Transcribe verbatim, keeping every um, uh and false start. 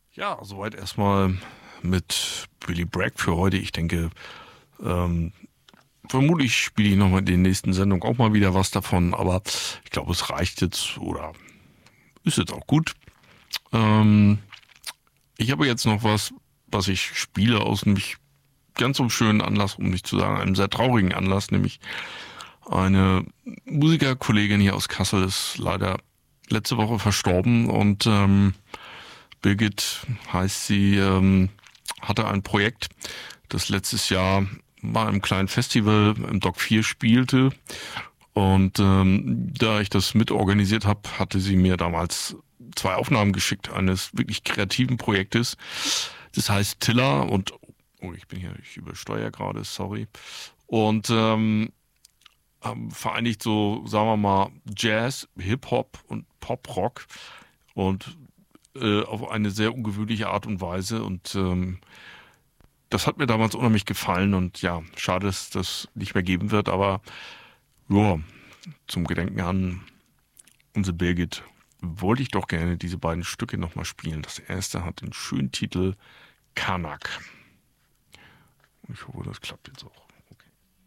Ja, soweit erstmal mit Billy Bragg für heute. Ich denke, ähm, vermutlich spiele ich nochmal in den nächsten Sendungen auch mal wieder was davon, aber ich glaube, es reicht jetzt oder ist jetzt auch gut. Ähm, ich habe jetzt noch was, was ich spiele aus einem nicht ganz so schönen Anlass, um nicht zu sagen, einem sehr traurigen Anlass, nämlich eine Musikerkollegin hier aus Kassel ist leider letzte Woche verstorben und ähm, Birgit heißt sie, ähm, hatte ein Projekt, das letztes Jahr bei einem kleinen Festival im Dock vier spielte. Und ähm, da ich das mitorganisiert habe, hatte sie mir damals zwei Aufnahmen geschickt eines wirklich kreativen Projektes. Das heißt Tilla und oh, ich bin hier, ich übersteuere gerade, sorry. Und ähm, ähm, vereinigt so, sagen wir mal, Jazz, Hip-Hop und Pop-Rock und äh, auf eine sehr ungewöhnliche Art und Weise. Und ähm, das hat mir damals unheimlich gefallen und ja, schade, dass das nicht mehr geben wird, aber ja, zum Gedenken an unsere Birgit wollte ich doch gerne diese beiden Stücke nochmal spielen. Das erste hat den schönen Titel Kanak. Ich hoffe, das klappt jetzt auch.